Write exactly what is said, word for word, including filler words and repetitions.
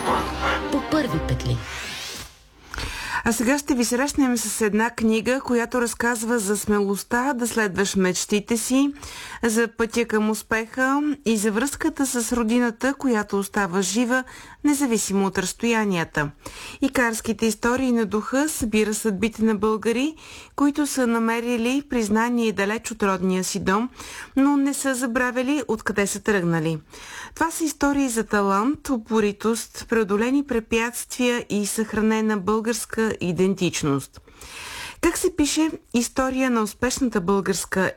По първи петли. А сега ще ви срещнем с една книга, която разказва за смелостта да следваш мечтите си, за пътя към успеха и за връзката с родината, която остава жива, независимо от разстоянията. Икарските истории на духа събира съдбите на българи, които са намерили признание далеч от родния си дом, но не са забравили откъде са тръгнали. Това са истории за талант, упоритост, преодолени препятствия и съхранена българска идентичност. Как се пише история на успешната българска